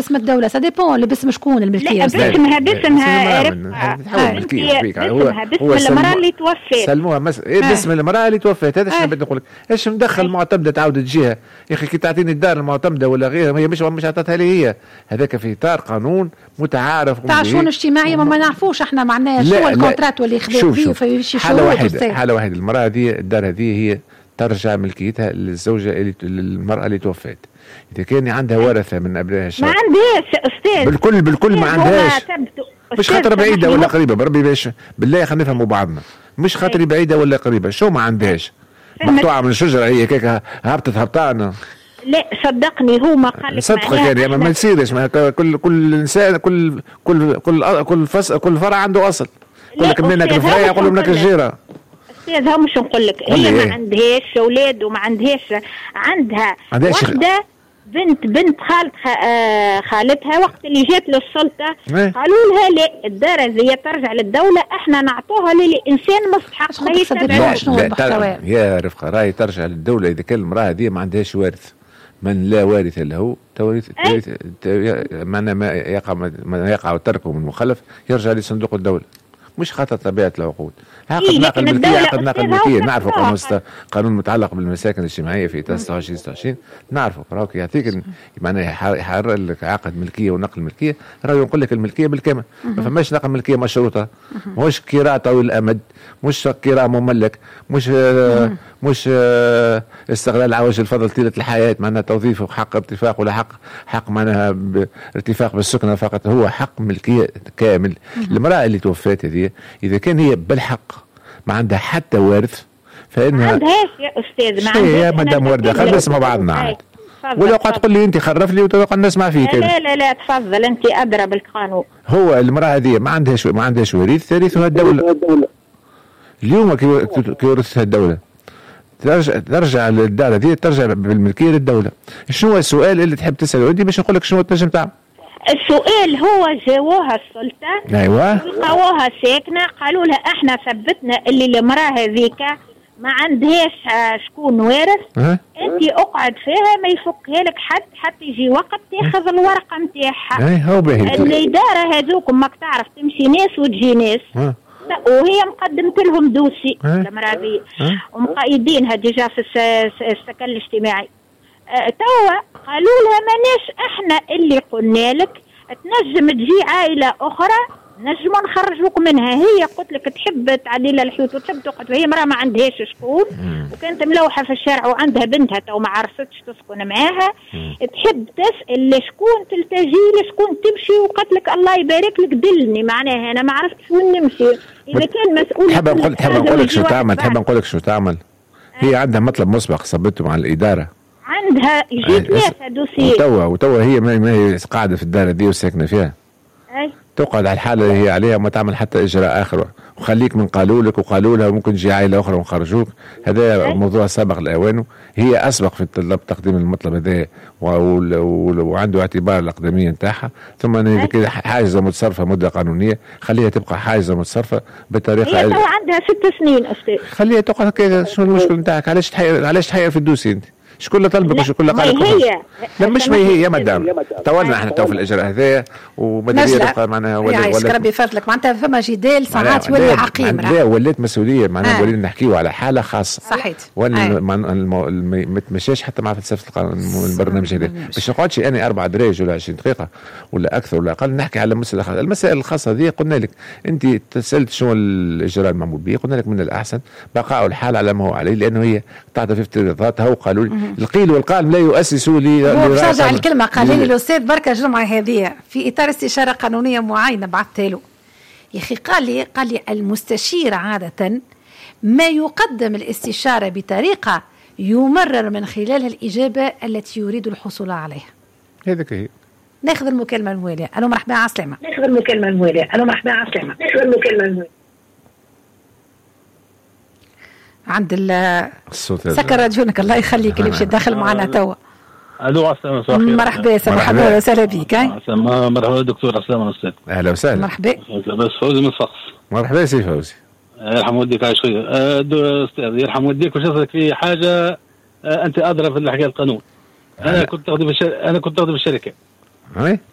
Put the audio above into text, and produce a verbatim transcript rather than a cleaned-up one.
باسم الدوله؟ سا ديبون اللي باسم شكون الملكيه؟ لا باسمها باسمها تحول ملكيه فيك هو باسم المراه اللي توفت سلموها مس... إيه باسم المراه اللي توفت. هذا شنو بدي نقول لك؟ ايش مدخل معتمده تعاود تجيها يا اخي كي تعطيني الدار المعتمده ولا غيرها هي مش مش عطاتها لي هي. هذاك في اطار قانون متعارف تاع شؤون اجتماعيه ما نعرفوش احنا معناها شو الكونترات واللي خذوا فيه في شي حاله واحده حاله واحده المراه هذه الدار هذه هي ترجع ملكيتها للزوجه اللي المراه اللي توفت. اذا كان عندها ورثه من ابنائها ما عندهاش استاذ بالكل بالكل ما عندهاش مش خاطر بعيده ولا قريبه بربي باش بالله خلينا نفهموا بعضنا مش خاطر بعيده ولا قريبه شو ما عندهاش مقطوعه من الشجره هي كيك هبطت هبطانه. لا صدقني هو ما قال لك صدقك يعني ما يصيرش كل كل انسان كل كل كل كل فص كل فرع عنده اصل. يقول لك منك الفرايه يقول منك الجيره. استاذ ها مش نقول لك هي ما عندهاش اولاد وما عندهاش عندها واحده بنت بنت خالت خالتها وقت اللي جات للسلطه قالوا لها لا الدار هذه ترجع للدوله احنا نعطوها للانسان مستحق. ما يستدلوا شنو المحتوى يا رفقه راهي ترجع للدوله اذا كان المراه هذه ما عندهاش وارث من لا وارث له توريث معنى ما يقع ما يقع تركه من مخلف يرجع لصندوق الدوله مش خاطر طبيعه العقود. عقد ناقل الملكيه عقد ناقل الملكيه نعرفوا قانون قانون متعلق بالمساكن الاجتماعيه في ستة وعشرين ستة وعشرين نعرفوا راهو يعطيك معناها يحرر لك عقد ملكيه ونقل ملكيه راهو يقول لك الملكيه بالكامل ما فماش نقل ملكيه مشروطه مش كراء طويل الامد مش كراء مملك مش آه مش آه استغلال عوج الفضل طيله الحياه معناها توظيف حق ارتفاق ولا حق حق معناها ارتفاق بالسكنه فقط هو حق ملكيه كامل. المراه اللي توفات هذه اذا كان هي بالحق ما عندها حتى وارث فانها ما عندهاش يا استاذ ما عندهاش يا مدام ورده خلينا نسمع بعضنا عاد ولو قاعد تقول لي انت خرف لي وتبقى نسمع فيك. لا لا لا تفضل انت ادرى بالقانون. هو المراه هذه ما عندهاش ما عندهاش وريث ترثها الدوله. اليوم كي يورثها الدوله ترجع ترجع للدار هذه ترجع بالملكيه للدوله. شنو هو السؤال اللي تحب تساله عندي باش نقول لك شنو تنجم تعمل؟ السؤال هو جاووها السلطه ايوه لقاوها ساكنه قالوا لها احنا ثبتنا اللي المراه هذيك ما عندهاش شكون وارث أه؟ انت اقعد فيها ما يفكها لك حد حتى يجي وقت تاخذ الورقه نتاعها. اي هو باهي الاداره هذوكم ماك تعرف تمشي ناس وتجي ناس أه؟ وهي مقدمت لهم دوسي أه؟ المراه ذي أه؟ ومقيدينها ديجا في السكن الاجتماعي. أه توا قالوا لها ماناش احنا اللي قلنا لك تنجم تجي عائله اخرى نجموا نخرجوك منها. هي قلت لك تحب تعدي لها الحيوط وتحب تقعد هي مراه ما عندهاش شكون وكانت ملوحه في الشارع وعندها بنتها تو ما عرفتش تسكن معاها تحب تسال شكون تلتجي لشكون تمشي وقالت لك الله يبارك لك دلني معناها انا ما عرفتش وين نمشي. اذا كان مسؤول تحب نقول تحب نقول لك شو تعمل تحب نقول لك شو تعمل هي عندها مطلب مسبق صبته مع الاداره عندها يجي ثلاثه دوسيه وتوا وتوا هي ما هي قاعده في الدار دي وساكنه فيها اي تقعد على الحاله اللي هي عليها وما تعمل حتى اجراء اخر وخليك من قالوا لك وقالوا لها ممكن تجي عائله اخرى ونخرجوك. هذا موضوع سابق لاوانه. هي اسبق في الطلب تقديم المطلب هذا وعنده اعتبار الاقدميه نتاعها ثم كده حاجزه متصرفه مده قانونيه خليها تبقى حاجزه متصرفه بطريقه هي تو عندها ست سنين استاذ خليها تقعد كذا. شنو المشكله نتاعك؟ علاش تحير علاش تحير في الدوسي انت؟ شكون اللي طلبك وشكون اللي قال لك؟ هي لا مش ما هي يا مدام تولنا احنا تو في الاجراء هذايا ومديريه تبقى معناها ولا يعيشك ربي يفرت لك معناتها فما جدال ساعات يولي عقيم. لا ولات مسؤوليه معناها ولينا نحكيو على حاله خاصه صحيت وانا ما تمشاش حتى مع فلسفه البرنامج هذا باش نقعدش انا اربع دراج ولا عشرين دقيقه ولا اكثر ولا اقل نحكي على مسألة المسائل الخاصه هذه. قلنا لك انت تسالت شنو الاجراء المعمول به قلنا لك من الاحسن بقاء الحال على ما هو عليه لانه هي تعطي في افتراضاتها وقالوا لي القيل والقال لا يؤسسوا لي. هو بشجع الكلمه قال لي الاستاذ بركه الجمعه هذه في اطار استشاره قانونيه معينه بعثتها له يا اخي قال لي قال لي المستشير عاده ما يقدم الاستشاره بطريقه يمرر من خلالها الاجابه التي يريد الحصول عليها. هذاك هي. ناخذ المكالمه المواليه. الو مرحبا على السلامه. ناخذ المكالمه المواليه. الو مرحبا على السلامه. ناخذ المكالمه المواليه. عند الصوت سكر راديونك الله يخليك اللي مشي داخل معنا توا. الو السلام عليكم. مرحبا مرحبا وسهلا بك. مرحبا دكتور عسلامة استاذ. اهلا وسهلا. مرحبا. بس فوزي من صقص. مرحبا سي فوزي. يرحم والديك عايش خويا. استاذ يرحم والديك وش قصدك في حاجه انت ادرى في الحكايه القانون. انا كنت اخدم انا كنت اخدم الشركه. اي